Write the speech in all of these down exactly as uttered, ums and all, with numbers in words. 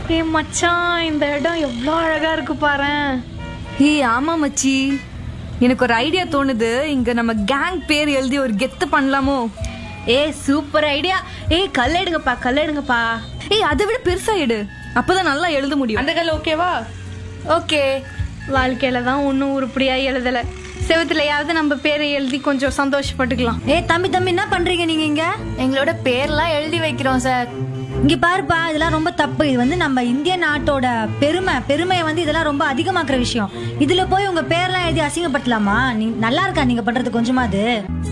ஏ மச்சான், இந்த இடம் எவ்வளோ அழகா இருக்கு பாரேன். ஏய் ஆமா மச்சி, எனக்கு ஒரு ஐடியா தோணுது. இங்க நம்ம கேங் பேர் எழுதி ஒரு கெத்து பண்ணலாமோ? ஏ சூப்பர் ஐடியா. ஏய் கல் எடுங்கப்பா, கல் எடுங்கப்பா. ஏய் அதை விட பெருசா எடு, அப்பதான் நல்லா எழுத முடியும். அந்த கல் ஓகேவா? ஓகே. வாழ்க்கையில தான் ஒன்னும் உருப்படியா எழுதல. செவத்துலயாவது நம்ம பேரை எழுதி கொஞ்சம் சந்தோஷப்பட்டுக்கலாம். ஏ தம்பி தம்பி என்ன பண்றீங்க நீங்க இங்க? எங்களோட பேர்லாம் எழுதி வைக்கிறோம் சார். இங்க பாருப்பா, இதெல்லாம் ரொம்ப தப்பு. இது வந்து நம்ம இந்திய நாட்டோட பெருமை பெருமையை வந்து இதெல்லாம் ரொம்ப அதிகமாக்குற விஷயம். இதுல போய் உங்க பேர்லாம் எழுதி அசிங்கப்படுத்தலாமா? நீங்க நல்லா இருக்கா நீங்க பண்றது கொஞ்சமாது?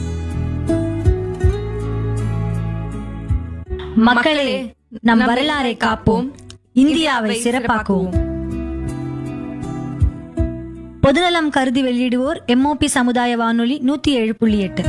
மக்களே, நம் வரலாறை காப்போம், இந்தியாவை சிறப்பாக்குவோம். பொதுநலம் கருதி வெளியிடுவோர் எம்ஓபி சமுதாய வானொலி நூத்தி ஏழு புள்ளி எட்டு.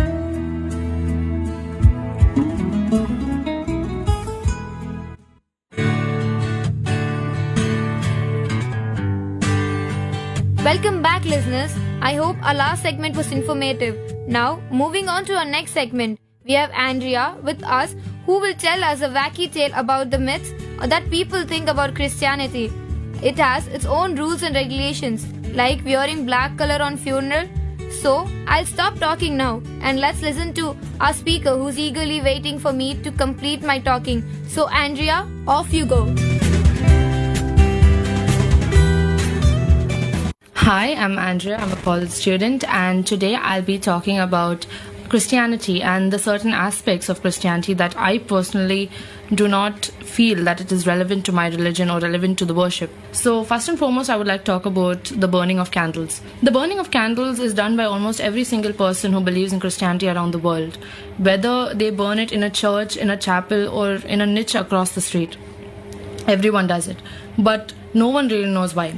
Welcome back, listeners. I hope our last segment was informative. Now, moving on to our next segment, we have Andrea with us, who will tell us a wacky tale about the myths that people think about Christianity. It has its own rules and regulations, like wearing black color on funeral. So, I'll stop talking now and let's listen to our speaker who's eagerly waiting for me to complete my talking. So, Andrea, off you go. Hi, I'm Andrea. I'm a college student, and today I'll be talking about Christianity and the certain aspects of Christianity that I personally do not feel that it is relevant to my religion or relevant to the worship. So first and foremost, I would like to talk about the burning of candles. The burning of candles is done by almost every single person who believes in Christianity around the world, whether they burn it in a church, in a chapel, or in a niche across the street. Everyone does it, but no one really knows why.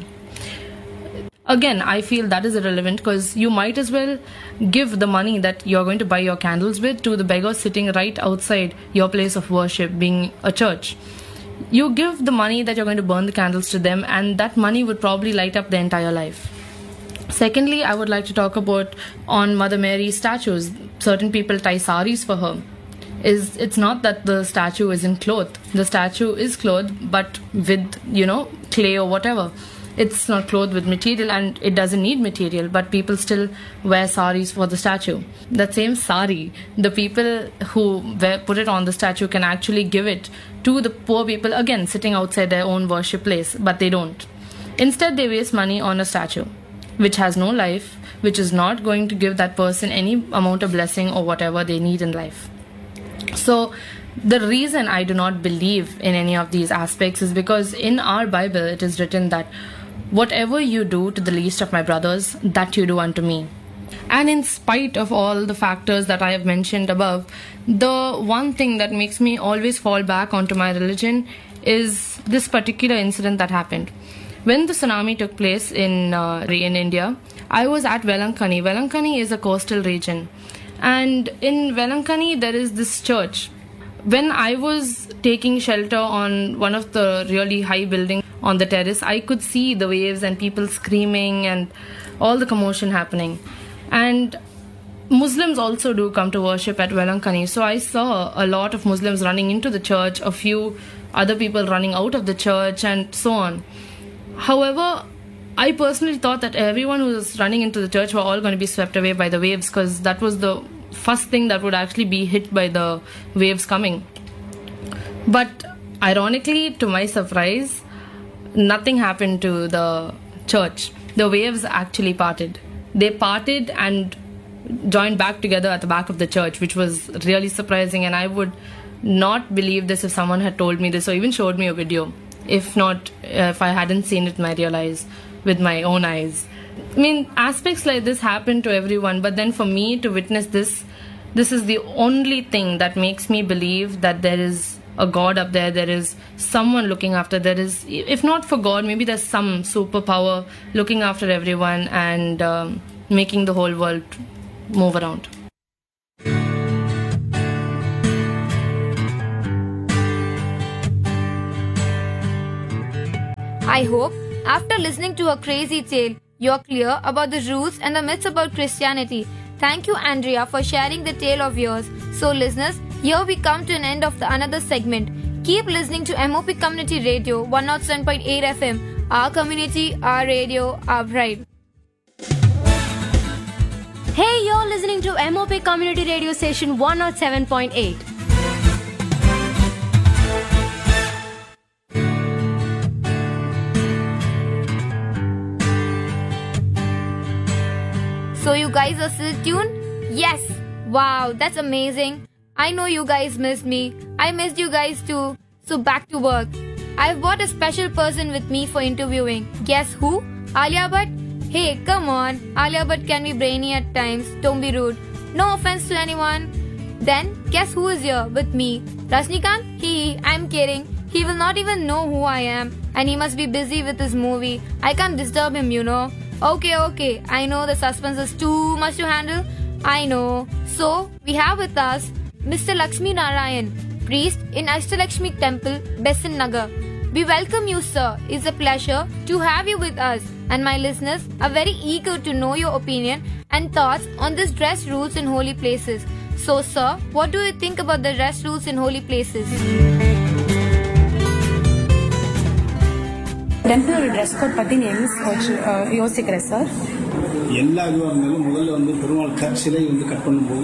Again, I feel that is irrelevant because you might as well give the money that you're going to buy your candles with to the beggar sitting right outside your place of worship, being a church. You give the money that you're going to burn the candles to them, and that money would probably light up their entire life. Secondly, I would like to talk about on Mother Mary's statues. Certain people tie saris for her. Is it's not that the statue isn't clothed. The statue is clothed, but with, you know, clay or whatever. It's not clothed with material, and it doesn't need material, but people still wear saris for the statue. That same sari, the people who wear, put it on the statue can actually give it to the poor people, again sitting outside their own worship place, but they don't. Instead, they waste money on a statue which has no life, which is not going to give that person any amount of blessing or whatever they need in life. So the reason I do not believe in any of these aspects is because in our Bible it is written that whatever you do to the least of my brothers, that you do unto me. And in spite of all the factors that I have mentioned above, the one thing that makes me always fall back onto my religion is this particular incident that happened. When the tsunami took place in uh, in India, I was at Velankani. Velankani is a coastal region. And in Velankani, there is this church. When I was taking shelter on one of the really high buildings on the terrace, I could see the waves and people screaming and all the commotion happening. And Muslims also do come to worship at Velankani. So I saw a lot of Muslims running into the church, a few other people running out of the church, and so on. However, I personally thought that everyone who was running into the church were all going to be swept away by the waves, because that was the first thing that would actually be hit by the waves coming. But ironically, to my surprise, nothing happened to the church. The waves actually parted. They parted and joined back together at the back of the church, which was really surprising, and I would not believe this if someone had told me this or even showed me a video. If not, if I hadn't seen it in my real eyes, with my own eyes. I mean, aspects like this happen to everyone, but then for me to witness this, this is the only thing that makes me believe that there is a God up there, there is someone looking after, there is, if not for God, maybe there's some superpower looking after everyone and um, making the whole world move around. I hope after listening to a crazy tale, you're clear about the rules and the myths about Christianity. Thank you, Andrea, for sharing the tale of yours. So, listeners, here we come to an end of the another segment. keep listening to M O P Community Radio one oh seven point eight F M. Our community, our radio, our pride. Hey, you're listening to M O P Community Radio Station one oh seven point eight. So you guys are still tuned? Yes! Wow, that's amazing. I know you guys missed me. I missed you guys too. So back to work. I've brought a special person with me for interviewing. Guess who? Alia Bhatt? Hey, come on. Alia Bhatt can be brainy at times. Don't be rude. No offense to anyone. Then, guess who is here with me? Rajnikant? Hee, I'm kidding. He will not even know who I am. And he must be busy with his movie. I can't disturb him, you know. Okay, okay. I know the suspense is too much to handle. I know. So, we have with us Mister Lakshmi Narayan, priest in Ashtalakshmi Temple, Besant Nagar. We welcome you, sir. It's a pleasure to have you with us. And my listeners are very eager to know your opinion and thoughts on this dress rules in holy places. So, sir, what do you think about the dress rules in holy places? டெம்பிளோட dress code பற்றி நீ என்ன யோசிக்கிற sir? எல்லா இதுவாக இருந்தாலும் முதல்ல வந்து பெருமாள் க சிலை வந்து கட் பண்ணும்போது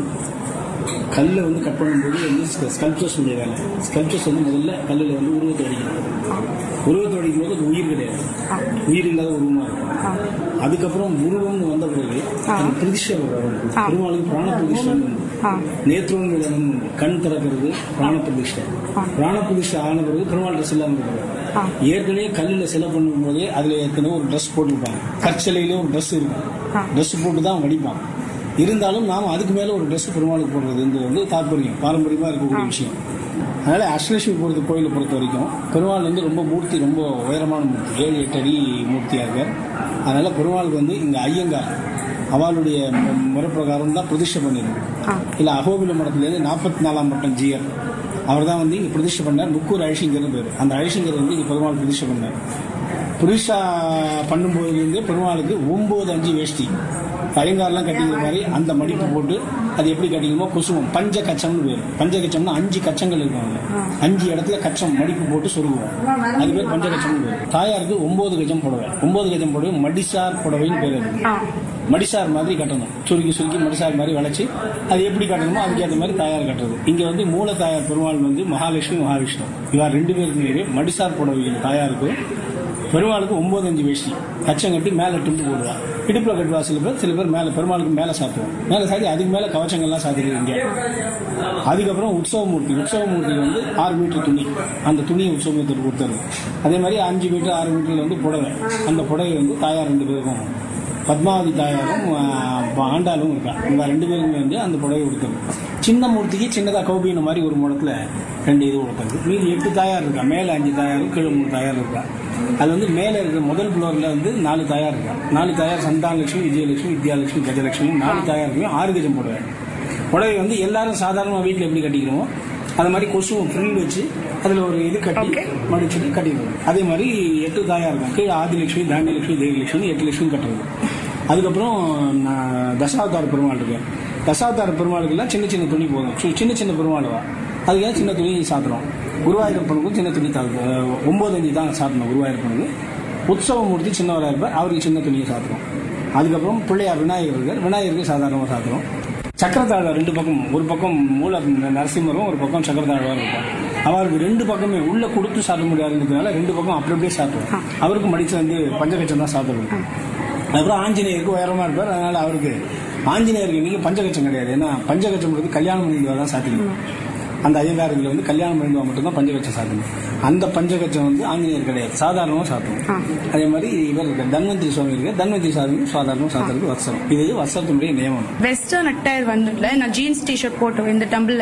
கல்லை வந்து கட் பண்ணும்போது வந்து ஸ்கல்ப்சர்ஸ் உடைய வேலை. ஸ்கல்ப்சர்ஸ் வந்து முதல்ல கல்லில் வந்து உருவத்தை அடிக்கணும். உருவத்தை அடிக்கும் போது அது உயிர் கிடையாது, உயிர் இல்லாத உருவமாக இருக்கும். அதுக்கப்புறம் உருவம்னு வந்த பிறகு அது பிரதிஷ்டை வரும். பெருமாளுக்கு பிராண பிரதிஷ்டை உண்டு, நேத்ரோன் விதனம் உண்டு, கண் திறக்கிறது பிராண பிரதிஷ்டை. பிராண பிரதிஷ்டை ஆன பிறகு பெருமாள் ட்ரெஸ் இல்லாமல் இருக்கிறது. ஏற்கனவே கல்லில் சிலை பண்ணும் போதே அதுல ஏற்கனவே ஒரு ட்ரெஸ் போட்டுருப்பாங்க. கற்சிலையிலே ஒரு ட்ரெஸ் இருக்கும், ட்ரெஸ் போட்டு தான் வடிப்பாங்க. இருந்தாலும் நாம் அதுக்கு மேல ஒரு ட்ரெஸ் பெருமாளுக்கு போடுறது வந்து தாற்பயம், பாரம்பரியமா இருக்கக்கூடிய விஷயம். அதனால அஷ்டலட்சுமி பொறுத்த கோயிலை பொறுத்த வரைக்கும் பெருமாள் வந்து ரொம்ப மூர்த்தி, ரொம்ப உயரமான மூர்த்தி, ஏழு எட்டு அடி மூர்த்தியா இருக்கார். அதனால பெருமாளுக்கு வந்து இங்க ஐயங்கார் அவளுடைய முறைப்பிரகாரம் தான் பிரதிஷ்டை பண்ணிருக்கு. இல்ல அகோபில மடத்திலேருந்து நாற்பத்தி நாலாம் பட்டம் ஜியர் அவர் தான் வந்து இங்க பிரதிஷ்டை பண்ணார். முக்கூர் அழிசிங்கர் பேர். அந்த அழிசிங்கர் வந்து இங்க பெருமாள் பிரதிஷ்டை பண்ணார். பிரதிஷ்டா பண்ணும்போது பெருமாளுக்கு ஒன்பது அஞ்சு வேஷ்டி ஐயங்காரெல்லாம் கட்டிக்கிற மாதிரி அந்த மடிப்பு போட்டு அது எப்படி கட்டிக்கணுமோ குசுமம் பஞ்ச கச்சம்னு பேர். பஞ்ச கச்சம்னா அஞ்சு கச்சங்கள் இருக்காங்க, அஞ்சு இடத்துல கச்சம் மடிப்பு போட்டு சொருகுவோம், அது பேர் பஞ்ச கச்சம்னு பேர். தாயாருக்கு ஒன்பது கஜம் புடவை, ஒன்பது கஜம் புடவை மடிசார் புடவைன்னு பேர். அது மடிசார் மாதிரி கட்டணும், சுருக்கி சுருக்கி மடிசார் மாதிரி வளைச்சு அது எப்படி கட்டணுமோ அதுக்கேற்ற மாதிரி தாயார் கட்டுறது. இங்க வந்து மூல தாயார் பெருமாள் வந்து மகாலட்சுமி மகாவிஷ்ணு இவா ரெண்டு பேருக்கு மடிசார் புடவை தாயாருக்கு. பெருமாளுக்கு ஒன்பது அஞ்சு வேஷ்டி கச்சம் கட்டி மேலே துண்டு போடுவார், இடுப்புல கட்டுவா. சில பேர் சில பேர் மேலே பெருமாளுக்கு மேலே சாத்துவோம், மேலே சாத்தி அதுக்கு மேலே கவச்சங்கள்லாம் சாத்திடுவீங்க. அதுக்கப்புறம் உற்சவமூர்த்தி, உற்சவமூர்த்தி வந்து ஆறு மீட்டர் துணி, அந்த துணியை உற்சவமூர்த்தி கொடுத்துருது. அதே மாதிரி அஞ்சு மீட்டர் ஆறு மீட்டர்ல வந்து புடவை, அந்த புடவை வந்து தாயார் ரெண்டு பேருக்கும் பத்மாவதி தாயாரும் ஆண்டாலும் இருக்கா, இவங்க ரெண்டு பேருமே வந்து அந்த புடவை கொடுத்துருது. சின்ன மூர்த்திக்கு சின்னதாக கௌபீன மாதிரி ஒரு முடத்துல ரெண்டு இது கொடுக்குறது. மீதி எட்டு தாயார் இருக்கா, மேலே அஞ்சு தாயாரும் கீழே மூணு தாயார் இருக்கா. அது வந்து மேலே இருக்கிற முதல் ஃப்ளோரில் வந்து நாலு தாயார் இருக்கா. நாலு தாயார் சந்தானலட்சுமி, விஜயலட்சுமி, வித்யாலட்சுமி, கஜலட்சுமி, நாலு தாயார் இருக்குமே ஆறு கஜம் புடவை. புடவை வந்து எல்லாரும் சாதாரணமாக வீட்டில் எப்படி கட்டிக்கிறோமோ அது மாதிரி கொசுவும் ஃப்ரில் வச்சு அதில் ஒரு இது கட்டி மடிச்சுட்டு கட்டிடுவோம். அதே மாதிரி எட்டு தாயார் இருக்கும், கீழே ஆதிலட்சுமி, தானியலட்சுமி, தேவிலட்சுமி, எட்டு லட்சுமி கட்டுறது. அதுக்கப்புறம் தசாவதார பெருமாள் இருக்கு. தசாவதார பெருமாளுக்கெல்லாம் சின்ன சின்ன துணி போதும், சின்ன சின்ன பெருமாளுவா அதுக்காக சின்ன துணி சாப்பிட்றோம். குருவாயூரப்பனுக்கும் சின்ன துணி தான், ஒன்பது அஞ்சு தான் சாப்பிடணும் குருவாயூரப்பனுக்கு. உற்சவமூர்த்தி சின்னவராக இருப்பார், அவருக்கு சின்ன துணியை சாப்பிட்றோம். அதுக்கப்புறம் பிள்ளையார் விநாயகர் இருக்கார், விநாயகருக்கு சாதாரணமாக சாப்பிட்றோம். சக்கரத்தாழ்வார் ரெண்டு பக்கம், ஒரு பக்கம் மூல நரசிம்மரும் ஒரு பக்கம் சக்கரத்தாழ்வார் இருப்பார். அவருக்கு ரெண்டு பக்கமே உள்ள கொடுத்து சாப்பிட முடியாதுன்றதுனால ரெண்டு பக்கம் அப்படி அப்படியே சாப்பிடுவோம். அவருக்கு மடிச்சு வந்து பஞ்சகச்சம் தான் சாப்பிடுவோம். அதுக்கப்புறம் ஆஞ்சநேயருக்கு உயரமா இருப்பார், அதனால அவருக்கு ஆஞ்சநேயருக்கு இன்னைக்கு பஞ்சகச்சம் கிடையாது. ஏன்னா பஞ்சகச்சம் கல்யாணம் பண்ணிடுவா தான் சாப்பிடுவோம். அந்த ஐயங்காரங்களை வந்து கல்யாணம் பண்ணிடுவா மட்டும்தான் பஞ்சகச்சம் சாப்பிடணும். அந்த பஞ்சகச்சம் வந்து ஆஞ்சநேயர் கிடையாது, சாதாரணமாக சாப்பிடுவோம். அதே மாதிரி இவர் இருக்க தன்வந்திரி சுவாமி இருக்க தன்வந்திரி சாமி சாதாரணமாக சாப்பிட்றது வசனம். இது வசனத்தினுடைய நியமனம். வெஸ்டர்ன் அட்டையர் வந்துட்டு நான் ஜீன்ஸ் டிஷர்ட் போட்டு இந்த டம்பிள்